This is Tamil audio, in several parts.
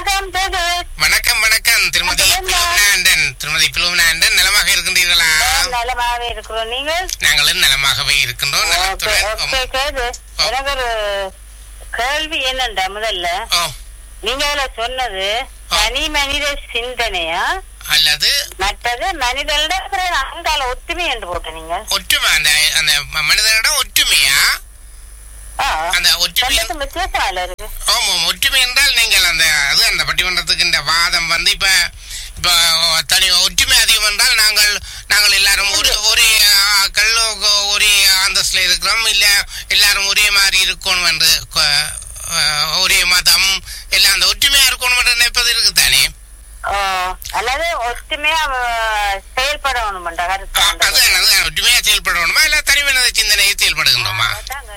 வணக்கம் கேது. வணக்கம் வணக்கம் திருமதி பிலோமினாண்டன். திருமதி பிலோமினாண்டன் நலமாக இருக்கின்றீர்களா? நலமாகவே இருக்கிறோம். நீங்கள்? நாங்களும் நலமாகவே இருக்கின்றோம். கேது, எனக்கு ஒரு கேள்வி என்னண்டா, முதல்ல நீங்க சொன்னது தனி மனித சிந்தனையா அல்லது மற்றது மனிதனிட அங்கால ஒற்றுமை என்று போட்ட நீங்க ஒற்றுமை? அந்த மனிதனிட ஒற்றுமையா? அந்த ஒற்றுமை வித்தியாசம் இருக்கு. ஆமாம், ஒற்றுமை என்றால் நீங்கள் அந்த பட்டிமன்றத்துக்கு இந்த வாதம் இப்ப தனி ஒற்றுமை அதிகம் என்றால் நாங்கள் எல்லாரும் ஒரே ஒரே அந்தஸ்துல இருக்கிறோம், இல்ல எல்லாரும் ஒரே மாதிரி இருக்கணும் என்று, ஒரே மதம் எல்லாம் அந்த ஒற்றுமையா இருக்கணும் என்று நினைப்பது இருக்குதானே? அல்லது ஒற்றுமையா செயல்படணும் ஒற்றுமையா செயல்படணுமா இல்ல தனிமனித சிந்தனையை செயல்படுகின்றோமா?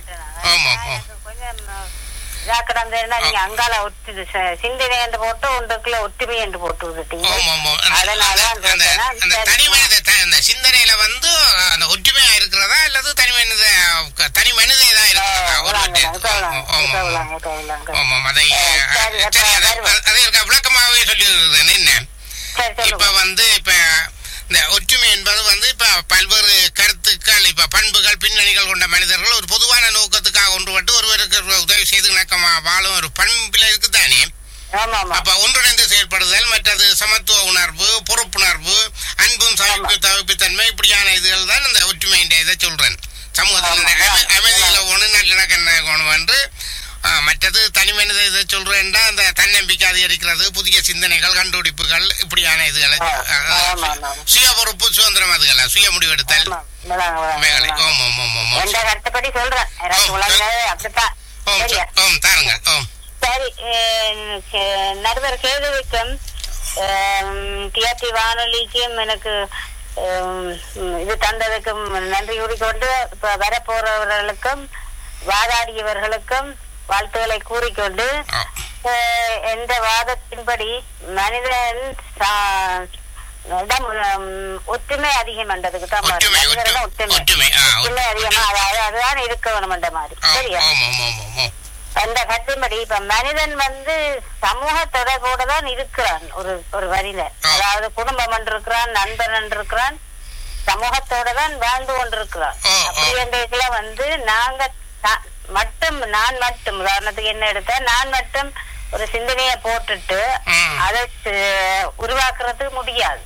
நீங்க அங்கால சிந்தனை என்று போட்டு ஒன்றுக்குள்ள ஒற்றுமை என்று போட்டு விட்டுட்டீங்க. அந்த சிந்தனையில அந்த ஒற்றுமையா இருக்கிறதா அல்லது தனி மனித இதா இருக்கிறதா? அதை விளக்கமாகவே சொல்லியிருக்கிறேன். என்ன இப்ப இந்த ஒற்றுமை என்பது இப்ப பல்வேறு கருத்துக்கள், இப்ப பண்புகள், பின்னணிகள் கொண்ட மனிதர்கள் ஒரு பொதுவான நோக்கத்துக்காக ஒன்றுபட்டு ஒருவருக்கு உதவி செய்து இணக்கமா வாழும் ஒரு பண்பில இருக்குதானே? அப்ப ஒன்றிணைந்து செயல்படுதல், மற்றது சமத்துவ உணர்வு, பொறுப்புணர்வு, அன்பும் தவிப்புத்தன்மை, இப்படியான இதுகள் தான் இந்த ஒற்றுமையின் இதை சொல்றேன். சமூகத்தில் அமைதியில ஒன்று நல்லிணக்கம் என்று. மற்றது தனி மனித இதை சொல்றேன்டா அந்த தன்னம்பிக்கை அதிகரிக்கிறது, புதிய சிந்தனைகள், கண்டுபிடிப்புகள், இப்படியான இதுகளை சுய பொறுப்பு, சுதந்திரம், அதுகள சுய முடிவெடுத்தல். தாருங்க. சரி, நடுவர் கேள்விக்கும் டிஆர்டி வானொலிக்கும் எனக்கு இது தந்ததுக்கும் நன்றி கூறிக்கொண்டு, இப்ப வரப்போறவர்களுக்கும் வாதாடியவர்களுக்கும் வாழ்த்துக்களை கூறிக்கொண்டு, எந்த வாதத்தின்படி மனிதன் ஒற்றுமை அதிகம் என்றதுக்கு தான் ஒற்றுமை அதிகமா, அதாவது அதுதான் இருக்க வேணும் என்ற மாதிரி. சரியா? அந்த கட்டின்படி இப்ப மனிதன் சமூக தொடர்போட தான் இருக்கிறான். ஒரு வரியில, அதாவது குடும்பம் என்று இருக்கிறான், நண்பன் என்று இருக்கிறான், சமூகத்தோட தான் வாழ்ந்து கொண்டிருக்கிறான். அப்படி என்ற நாங்க நான் மட்டும் உதாரணத்துக்கு என்ன எடுத்த, நான் மட்டும் ஒரு சிந்தனைய போட்டுட்டு அதை உருவாக்குறதுக்கு முடியாது.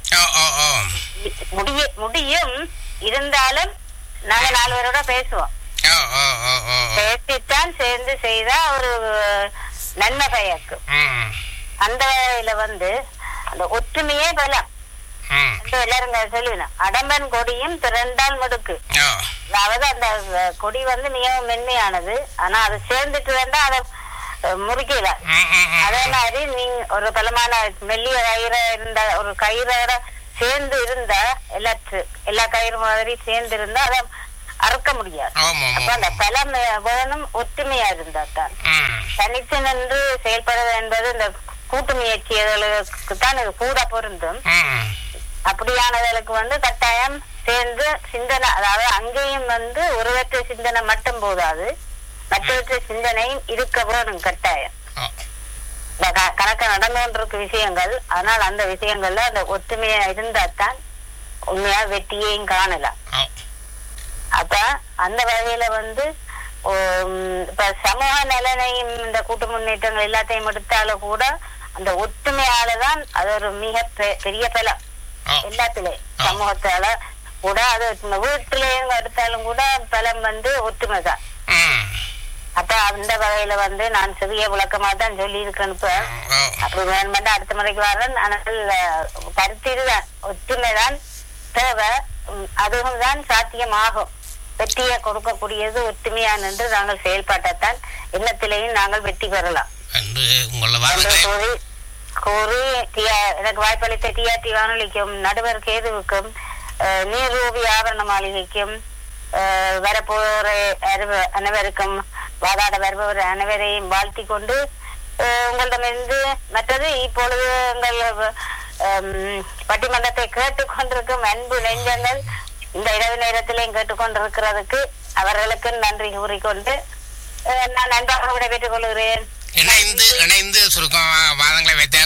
முடியும், இருந்தாலும் நாங்க 4 பேரோட பேசுவோம். பேசித்தான் சேர்ந்து செய்தா ஒரு நன்மை பயக்கும். அந்த வகையில அந்த ஒற்றுமையே பலம். எல்லாரும் சொல்லுவேன், அடம்பன் கொடியும் திரண்டால் முடுக்கு. அதாவது அந்த கொடி மிகவும் மென்மையானது, ஆனா அது சேர்ந்துட்டு வேண்டா அதை முறிக்கல. அதே மாதிரி நீங்க ஒரு பலமான மெல்லிய கயிற இருந்த ஒரு கயிறோட சேர்ந்து இருந்தா, எல்லா கயிறு மாதிரி சேர்ந்து இருந்தா அதை அறுக்க முடியாது. அப்ப அந்த பலம் வேணும், ஒற்றுமையா இருந்தா தான். தனித்து நின்று செயல்படுவது என்பது இந்த கூட்டு முயற்சிகளுக்கு தான் இது கூட பொருந்தும். அப்படியானவர்களுக்கு கட்டாயம் சேர்ந்து சிந்தனை, அதாவது அங்கேயும் ஒருவற்ற சிந்தனை மட்டும் போதாது, மற்றவற்ற சிந்தனையும் இருக்க வேணும் கட்டாயம். கணக்க நடந்து கொண்டிருக்க விஷயங்கள், ஆனால் அந்த விஷயங்கள்ல அந்த ஒற்றுமையா இருந்தா தான் உண்மையா வெற்றியையும் காணலாம். அப்ப அந்த வகையில இப்ப சமூக நலனையும் இந்த கூட்டு முன்னேற்றங்கள் எல்லாத்தையும் எடுத்தாலும் கூட அந்த ஒற்றுமையாலதான் அது ஒரு மிக பெரிய பலம். எல்லாத்திலே சமூகத்தால கூட, அது வீட்டிலேயும் எடுத்தாலும் கூட பலம் ஒற்றுமைதான். அப்ப அந்த வகையில நான் சிறிய விளக்கமா தான் சொல்லி இருக்கேன். இப்ப அப்படி வேணுமெண்டா அடுத்த முறைக்கு வரேன். ஆனால் கருத்து இதுதான், ஒற்றுமைதான் தேவை, அதுவும் தான் சாத்தியமாகும். வெற்றியை கொடுக்கக்கூடியது ஒற்றுமையான் என்று நாங்கள் செயல்பட்டத்தான் எண்ணத்திலேயும் நாங்கள் வெற்றி பெறலாம் கூறி எனக்கு வாய்ப்பளித்த டிஆர்டி வானொலிக்கும், நடுவர் கேதுவுக்கும், நீரூபி ஆபரண மாளிகைக்கும், வரப்போற அனைவருக்கும், வாதாட வருபவர் அனைவரையும் வாழ்த்தி கொண்டு, உங்களிடமிருந்து மற்றது இப்பொழுது உங்கள் பட்டிமன்றத்தை கேட்டுக்கொண்டிருக்கும் அன்பு நெஞ்சங்கள் இந்த இரவு நேரத்திலையும் கேட்டுக்கொண்டிருக்கிறதுக்கு அவர்களுக்கு நன்றி கூறிக்கொண்டு நான் நன்றாக விடைபெற்றுக் கொள்கிறேன். இணைந்து சுருக்கம் வாதங்களை வைத்த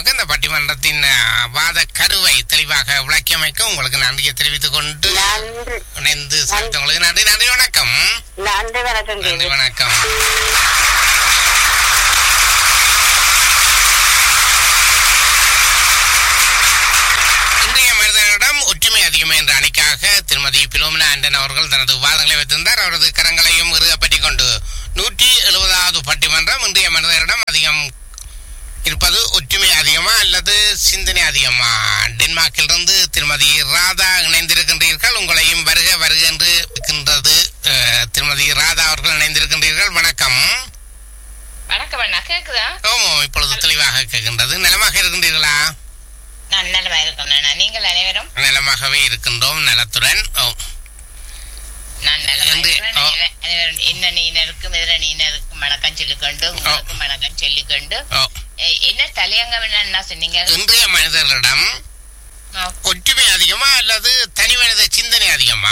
பட்டிமன்றத்தின் வாத கருவை தெளிவாக விளக்கியமைக்க உங்களுக்கு நன்றியை தெரிவித்துக் கொண்டு இணைந்து உங்களுக்கு நன்றி. நன்றி, வணக்கம். நன்றி, வணக்கம். நன்றி, வணக்கம். ஒற்றுமை அதிகமே என்ற அணிக்காக திருமதி பிலோமினா ஆண்டன் அவர்கள் தனது வாதங்களை வைத்திருந்தார். அவரது கரங்களையும் இறுகப்பற்றி கொண்டு 170வது பட்டிமன்றம் இன்றைய மனிதரிடம் அதிகம் இருப்பது ஒற்றுமை அதிகமா அல்லது சிந்தனை அதிகமா? டென்மார்க்கிலிருந்து திருமதி ராதா இணைந்திருக்கின்றீர்கள். உங்களையும் வருக வருக என்று இருக்கின்றது. திருமதி ராதா அவர்கள் இணைந்திருக்கின்றீர்கள். வணக்கம். வணக்கம் அண்ணா, கேக்குதா? ஓமோ, இப்பொழுது தெளிவாக கேட்கின்றது. நலமாக இருக்கின்றீர்களா? நான் நலமாக இருக்கேன். நீங்கள் அனைவரும் நலமாகவே இருக்கின்றோம், நலத்துடன். நான் அனைவரும் என்ன நீனருக்கும் இதர நீனருக்கும் வணக்கம் சொல்லிக்கொண்டு உங்களுக்கும் வணக்கம் சொல்லிக்கொண்டு என்ன தலையங்கம் என்ன சொன்னீங்க? இன்றைய மனிதர்களிடம் ஒற்றுமை அதிகமா அல்லது தனி மனித சிந்தனை அதிகமா?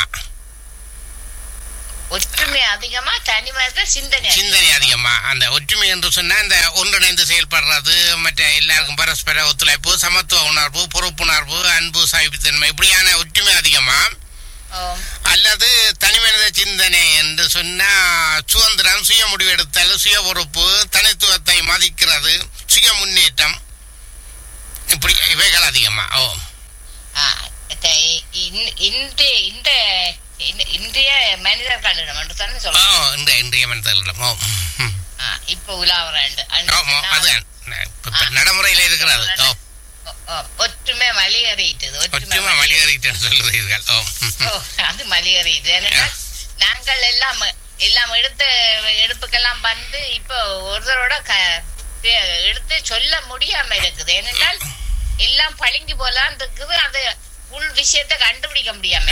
ஒற்றுமை அதிகமா, தனி மனித சிந்தனை அதிகமா? அந்த ஒற்றுமை என்று சொன்னா இந்த ஒன்றிணைந்து செயல்படுறது, மற்ற எல்லாருக்கும் பரஸ்பர ஒத்துழைப்பு, சமத்துவ உணர்வு, பொறுப்புணர்வு, அன்பு, சகிப்புத்தன்மை, இப்படியான ஒற்றுமை அதிகமா? அல்லது தனி மனித சிந்தனை என்று சொன்னா சுதந்திரம், சுய முடிவெடுத்தல், சுய பொறுப்பு, தனித்துவத்தை மதிக்கிறது, சுய முன்னேற்றம், இப்படி இவைகள் அதிகமா? இன்றைய மனிதர்களிடம் என்று தானே சொல்றோம். இன்றைய மனிதர்களிடம் இப்ப உலாவராண்டு நடைமுறையில இருக்கிறது. ஒற்றுமை மலியறிட்டது. சொல்லுறீர்கள். அது மலியறிட்டு. நாங்கள் எல்லாம் எடுப்புக்கெல்லாம் வந்து இப்போ ஒருத்தரோட எடுத்து சொல்ல முடியாம இருக்குது. ஏனென்றால் எல்லாம் பழிங்கி போலாம் இருக்குது. அது உள் விஷயத்தை கண்டுபிடிக்க முடியாம.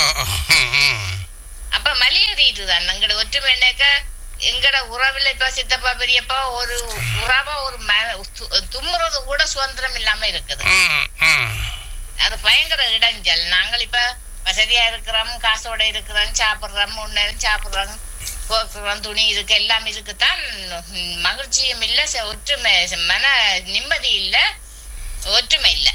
அப்ப மலியறிட்டுதான் எங்கட ஒற்றுமைனாக்க எங்கட உறவில் இப்ப சித்தப்பா பெரியப்பா ஒரு உறவா ஒரு தும்முறது கூட சுதந்திரம் இல்லாம இருக்குது. அது பயங்கர இடைஞ்சல். நாங்கள் இப்ப வசதியா இருக்கிறோம், காசோட இருக்கிறோம், சாப்பிடுறோம், 3 நேரம் சாப்பிடுறோம், போக்குறோம், துணி இருக்கு, எல்லாம் இருக்குதான். மகிழ்ச்சியும் இல்ல, ஒற்றுமை மன நிம்மதி இல்ல, ஒற்றுமை இல்ல.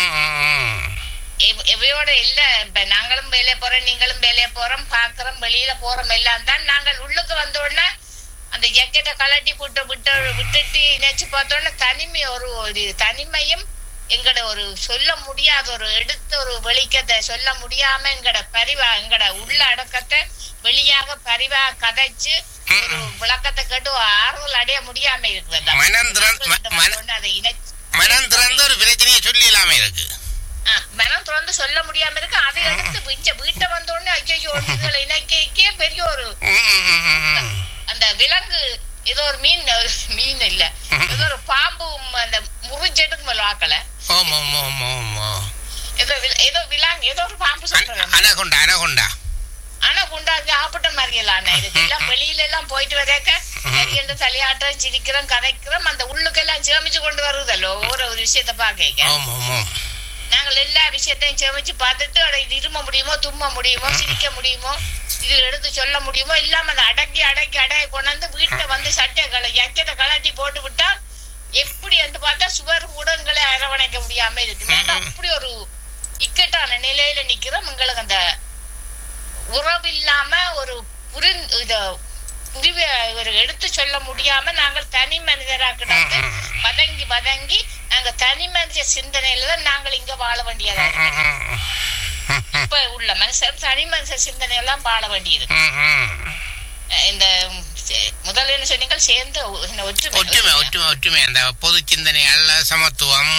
இவையோட இல்ல. இப்ப நாங்களும் வேலையை போறோம், நீங்களும் வேலையை போறோம், பாக்குறோம், வெளியில போறோம், எல்லாம் தான். நாங்கள் உள்ளுக்கு வந்த உடனே அந்த ஜக்கெட்டை கலட்டி விட்டுட்டு நினைச்சு பார்த்தோன்னா தனிமை, ஒரு தனிமையும் எங்கட ஒரு சொல்ல முடியாத ஒரு எடுத்து ஒரு வெளிக்கத்தை சொல்ல முடியாம எங்கட உள்ள அடக்கத்தை வெளியாக பரிவா கதைச்சு ஒரு விளக்கத்தை கேட்டு ஆறுதல் அடைய முடியாம இருக்கிறது. மனம் திறந்து சொல்ல முடியாம இருக்கு. அதை எடுத்து வீட்டை வந்த உடனே ஐயோ இணைக்கே பெரிய ஒரு அந்த விலங்கு ஏதோ ஒரு மீன் இல்ல ஏதோ ஒரு பாம்பு அந்த முறிஞ்செடுக்கும் போல ஆக்கல ஏதோ விலங்கு ஏதோ ஒரு பாம்பு சொல்றேன். ஆனா குண்டாக்கு ஆப்பட்ட மாதிரியெல்லாம் இதுக்கு எல்லாம் வெளியில எல்லாம் போயிட்டு வரைக்க நிறைய தலையாட்டம், சிரிக்கிறோம், கதைக்கிறோம். அந்த உள்ளுக்கெல்லாம் சேமிச்சு கொண்டு வருவதല്ലോ ஒவ்வொரு விஷயத்த பாக்க. நாங்கள் எல்லா விஷயத்தையும் சேமிச்சு பார்த்துட்டு இது இரும முடியுமோ, தும்ம முடியுமோ, சிரிக்க முடியுமோ, இது எடுத்து சொல்ல முடியுமோ இல்லாம அதை அடக்கி கொண்டாந்து வீட்டை வந்து ஜக்கெட்டை கலட்டி போட்டு விட்டா எப்படி என்று பார்த்தா சுவர் கூட எங்களை அரவணைக்க முடியாம இருக்கு. அப்படி ஒரு இக்கட்டான நிலையில நிக்கிறோம். எங்களுக்கு அந்த உறவு இல்லாம ஒரு ஒரு எடுத்து சொல்ல முடியாம நாங்கள் தனி மனிதராக வதங்கி நாங்க தனி மனித சிந்தனையிலதான் நாங்கள் இங்க வாழ வேண்டியதா இருக்கு. இப்ப உள்ள மனுஷர் தனி மனித சிந்தனை எல்லாம் வாழ வேண்டியது. இந்த முதல்ல என்ன சொன்னீங்க, சேர்ந்து ஒற்றுமை அந்த பொது சிந்தனைகள், சமத்துவம்,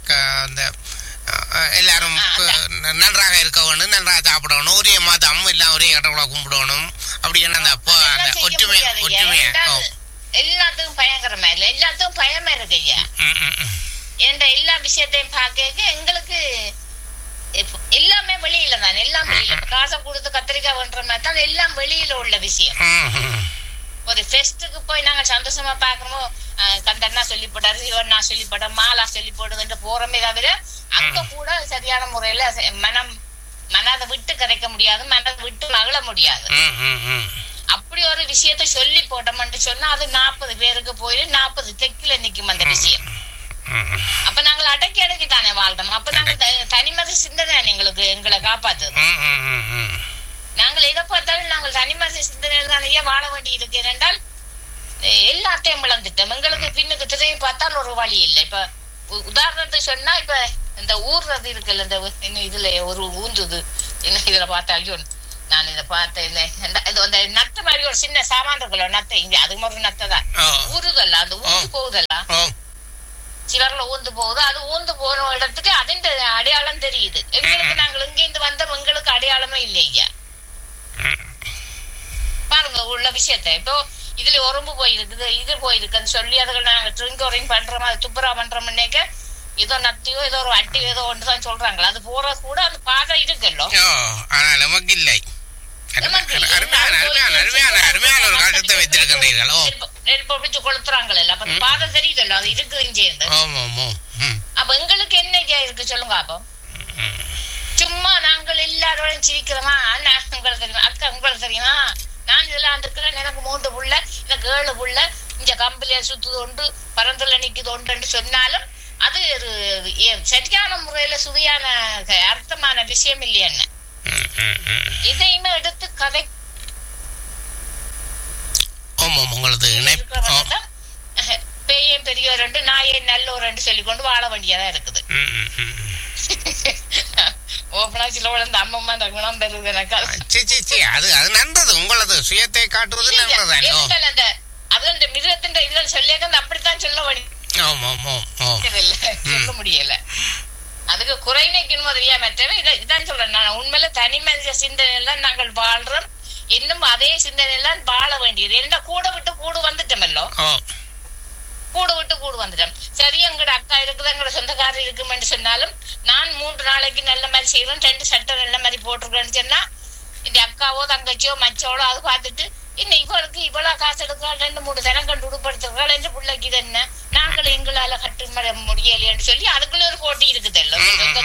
எல்லாரும் நன்றாக இருக்க வேணும், நன்றாக சாப்பிடணும், ஒரே மதம் எல்லாம் ஒரே கடவுளை கும்பிடணும், அப்படின்னு அந்த ஒற்றுமை எல்லாத்துக்கும் பயங்கரமா இல்ல, எல்லாத்துக்கும் பயமா இருக்கு ஐயா. என்ற எல்லா விஷயத்தையும் பார்க்க எங்களுக்கு எல்லாமே வெளியில தான், எல்லாம் வெளியில. காசை கொடுத்து கத்திரிக்காய் பண்ற மாதிரி தான் எல்லாம் வெளியில உள்ள விஷயம். ஒரு ஃபெஸ்டுக்கு போய் நாங்க சந்தோஷமா பாக்கணுமோ, கந்தன்னா சொல்லி போட்டாரு, சிவன்னா சொல்லி போட்ட, மாலா சொல்லி போடுதுன்ற போறமே தவிர அங்க கூட சரியான முறையில மனதை விட்டு கரைக்க முடியாது, மனதை விட்டு மகிழ முடியாது. அப்படி ஒரு விஷயத்த சொல்லி போட்டோம்னு சொன்னா அது 40 பேருக்கு போய் 40 தெக்கில நிக்கும் அந்த விஷயம். அப்ப நாங்கள் அடக்கி அடக்கி அடக்கி தானே வாழ்றோம். அப்ப நாங்க தனிமத சிந்தனை எங்களுக்கு எங்களை காப்பாத்துது. நாங்கள் எதை பார்த்தாலும் நாங்கள் தனிமத சிந்தனையில் தானே வாழ வேண்டி இருக்கு. என்றால் எல்லாத்தையும் இழந்துட்டோம். எங்களுக்கு பின்னுக்கு திரையை பார்த்தால் ஒரு வழி இல்லை. இப்ப உதாரணத்துக்கு சொன்னா இப்ப இந்த ஊர்றது இருக்குல்ல, இந்த இதுல ஒரு ஊந்துது என்ன இதுல பார்த்தா ஐயோ நான் இதை பார்த்தேன். அந்த நத்த மாதிரி ஒரு சின்ன சாமான் இருக்குல்ல நத்தை, இங்க அது மாதிரி நத்தை தான் ஊறுதல்ல, அந்த ஊந்து போகுதல்ல சிவர்ல ஊந்து போகுது. அது ஊந்து போன இடத்துக்கு அதின் அடையாளம் தெரியுது எங்களுக்கு. நாங்கள் இங்கிருந்து வந்த எங்களுக்கு அடையாளமே இல்லையா பாருங்க உள்ள விஷயத்த. இப்போ இதுல உரம்பு போயிருக்குது இது போயிருக்குன்னு சொல்லி அதுகள் நாங்க ட்ரிங்கோரிங் பண்றோமா துப்புரா பண்றோம்னேக்க ஏதோ நத்தியோ ஏதோ ஒரு அட்டியோ ஏதோ ஒன்றுதான் சொல்றாங்களா. அது போற கூட அந்த பாதை இருக்குல்லோ, நமக்கு இல்லை. நெருப்பு கொளுத்துறாங்கல்ல, அப்ப அந்த பாதை தெரியுதല്ലോ, அது இருக்கு இங்கே. அப்ப எங்களுக்கு என்ன இருக்கு சொல்லுங்க. அப்போ சும்மா நாங்கள் எல்லாரோடையும் சிரிக்கிறோமா, அண்ணா உங்களுக்கு தெரியுமா, அக்கா உங்களுக்கு தெரியுமா, நான் இதெல்லாம் இருக்கிறேன், எனக்கு 3 புள்ள எனக்கு 7 புள்ள இங்க கம்பளியா சுத்துது உண்டு பரந்தல நிக்குது உண்டு சொன்னாலும் அது ஒரு சரியான முறையில சுவையான அர்த்தமான விஷயம் இல்லையா. இதையுமே எடுத்து கதை பேயும் பெரியோர் ரெண்டு நாயே நல்லோர் ரெண்டு சொல்லிக்கொண்டு வாழ வேண்டியதா இருக்குது. ஓப்பனாச்சில உழந்த அம்மம்மா அந்த குணம் பெறுது எனக்கு. அது நல்லது, உங்களது சுயத்தை காட்டுவது நல்லது. அது அந்த மிருகத்தின் இதுகள் சொல்லியாக்க அப்படித்தான் சொல்ல வேண்டிய சொல்ல முடியல. அதுக்கு குறை நிற்கணும் தெரியா. மற்றவை இதான் சொல்றேன் நான். உண்மையில தனி மனித சிந்தனை எல்லாம் நாங்கள் வாழ்றோம், இன்னும் அதே சிந்தனை எல்லாம் வாழ வேண்டியது. என்ன கூட விட்டு கூடு வந்துட்டோமல்லோ, கூடு விட்டு கூடு வந்துட்டோம். சரி எங்கட அக்கா இருக்குது எங்கட சொந்தக்காரர் இருக்குமென்னு சொன்னாலும் நான் 3 நாளைக்கு நல்ல மாதிரி செய்வேன், 2 சட்டை நல்ல மாதிரி போட்டிருக்கேன்னு சொன்னா இந்த அக்காவோ தங்கச்சியோ மச்சோளோ அது பார்த்துட்டு இன்னும் இவளுக்கு இவ்வளவு காசு எடுக்கிறாள் 2-3 தினம் கண்டு உடுப்படுத்துறாள் என்று பிள்ளைக்கு இது என்ன நாங்கள் எங்களால கட்டு முடியலையேன்னு சொல்லி அதுக்குள்ள ஒரு போட்டி இருக்குது எல்லாம்.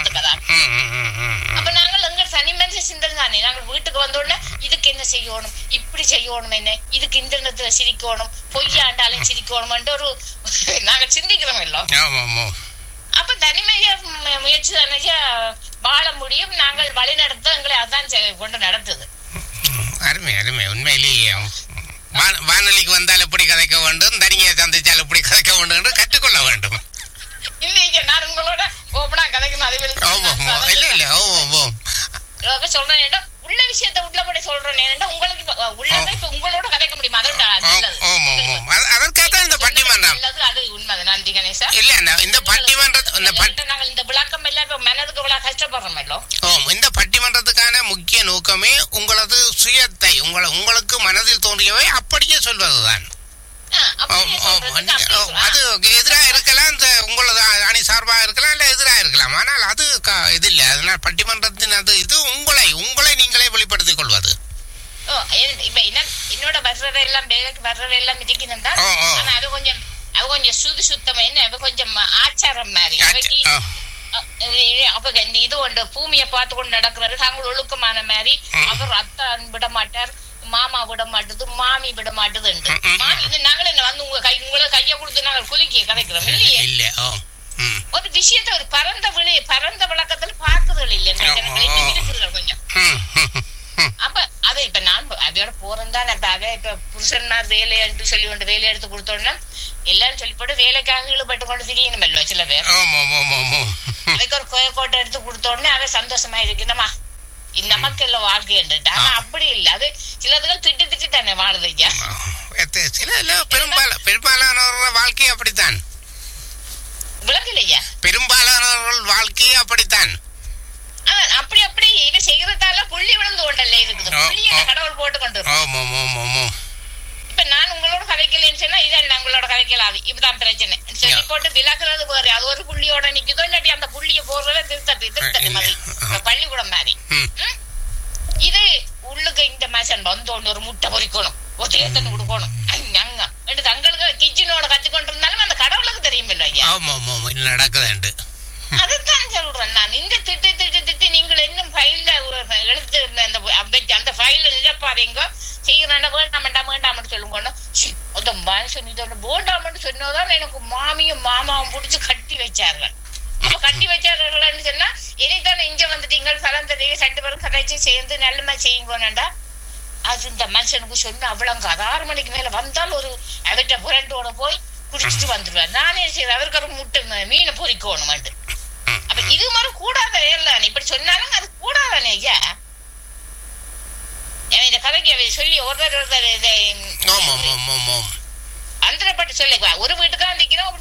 அப்ப நாங்கள் எங்க தனி மனித சிந்தனை தானே. நாங்கள் வீட்டுக்கு வந்தோடனே இதுக்கு என்ன செய்யணும், இப்படி செய்யணும், என்ன இதுக்கு இன்டர்நெட்ல சிரிக்கணும், பொய்யாண்டாலும் சிரிக்கணும் ஒரு நாங்க சிந்திக்கிறோம் எல்லாம். அப்ப தனிமைய முயற்சி தானே வாழ முடியும். நாங்கள் வழி நடத்த எங்களை அதான் கொண்டு நடத்துது. அருமை அருமை. உண்மையிலேயே வானொலிக்கு வந்தால் எப்படி கதைக்க வேண்டும், தனியை சந்திச்சால் எப்படி கதைக்க வேண்டும் என்று கற்றுக்கொள்ள வேண்டும். இல்லைங்க நான் உங்களோட ஓப்பனா கதைக்கணும். அதே இல்ல இல்ல சொல்றேன் உள்ள விஷயத்த உள்ளபடி சொல்றேன். உங்களுக்கு உள்ளதை இப்ப உங்களோட கதைக்க முடியுமா? அதற்காக இந்த பட்டிமன்றம் அது உண்மை. நன்றி கணேசா. இல்ல இந்த பட்டிமன்றம் நாங்கள் இந்த விளக்கம் எல்லாம் இப்ப மனதுக்கு இவ்வளவு கஷ்டப்படுறோம். இந்த பட்டிமன்றத்துக்கான முக்கிய நோக்கமே உங்களது சுயத்தை உங்களுக்கு மனதில் தோன்றியவை அப்படியே சொல்வதுதான். அது எதிராக இருக்கலாம், உங்களது அணி சார்பாக இருக்கலாம், இல்ல எதிராக இருக்கலாம். ஆனால் அது இது இல்லை. அதனால பட்டிமன்றத்தின் அது இது உங்களை நீங்களே வெளிப்படுத்திக் கொள்வது. இப்ப என்னோட வர்றதெல்லாம் வேலைக்கு வர்றதெல்லாம் இருக்கணும் தான். ஆனா அது கொஞ்சம் சுத்தமா என்ன அது கொஞ்சம் ஆச்சாரம் மாதிரி. அப்ப இது ஒன்று பூமியை பார்த்து கொண்டு நடக்கிறது தாங்கள் ஒழுக்கமான மாதிரி. அவர் அத்தான் விட மாட்டார், மாமா விட மாட்டுது, மாமி விட மாட்டுது. நாங்கள் என்ன வந்து உங்களை கையை கொடுத்து நாங்கள் குலுக்கிய கதைக்கிறோம் இல்லையே. ஒரு விஷயத்த ஒரு பரந்த விளக்கத்துல பார்க்குதல் இல்லையா கொஞ்சம். அப்ப அதை இப்ப நான் அதோட போறேன் தான். இப்ப புருஷன்மார் வேலைன்னு சொல்லி கொண்டு வேலை எடுத்து கொடுத்தோம்னா எல்லாரும் சொல்லி போட்டு வேலைக்காக ஈடுபட்டு கொண்டு திரியணும் இல்ல சில பேர். அதுக்கு ஒரு கோட்டை எடுத்து கொடுத்தோடனே அதை சந்தோஷமா இருக்குமா நமக்கு எல்லாம் வாழ்க்கை என்றுட்டு. ஆனா அப்படி இல்ல, அது சிலதுகள் திட்டி தானே வாழுது ஐயா. பெரும்பாலானவர்கள் வாழ்க்கை அப்படித்தான். விளக்கலையா? பெரும்பாலானவர்கள் வாழ்க்கையே அப்படித்தான். அப்படி இது செய்யறதால புள்ளி விழுந்து கொண்டல்ல இருக்குது. புள்ளிய கடவுள் போட்டு கொண்டு இப்ப நான் உங்களோட கதைக்கலன்னு சொன்னா இதான் உங்களோட கதைக்கலாது. இப்பதான் பிரச்சனை சொல்லி போட்டு விளக்குறது வேறு. அது ஒரு புள்ளியோட நிக்குதோ இல்லாட்டி அந்த புள்ளிய போடுறத திருத்தட்டு மாதிரி பள்ளிக்கூடம் மாதிரி. இது உள்ளுக்கு இந்த மேசன் வந்தோன்னு ஒரு முட்டை பொறிக்கணும், ஒரு தேத்தன்னு கொடுக்கணும். தங்களுக்கு கிச்சனோட கத்துக்கொண்டு இருந்தாலும் அந்த கடவுளுக்கு தெரியும் இல்ல ஐயா நடக்குது. அதுதான் சொல்றேன் நான். இந்த திட்டு நீங்கள் இன்னும் ஃபைல்ல எழுத்து அந்த ஃபைல நிரப்பாதீங்க. சீக்கிரம் வேண்டாம் சொல்லுங்க. அந்த மனுஷன் இதோட வேண்டாம்னு சொன்னதான் எனக்கு மாமியும் மாமாவும் பிடிச்சு கட்டி வச்சார்கள். கட்டி வச்சார்கள்னு சொன்னா இனிதானே இங்க வந்துட்டீங்க சலந்ததையே 2 பேரும் கதைச்சு சேர்ந்து நல்லமா செய்யுங்கோனண்டா அது இந்த மனுஷனுக்கு சொன்ன அவ்வளவு 6 மணிக்கு மேல வந்தால் ஒரு அவற்ற புரண்டோட போய் குடிச்சிட்டு வந்துடுவார். நானே சரி அவருக்கு ஒரு முட்டை மீனை பொறிக்கணும். அப்ப இது மாதிரி கூடாத வேலை இப்படி சொன்னாலும் அது கூடாதானே ஐயா. இந்த கதைக்கு சொல்லி ஒருத்தர் அந்தரப்பட்டு சொல்லிக்குவா ஒரு வீட்டுக்காக நிக்கிறோம்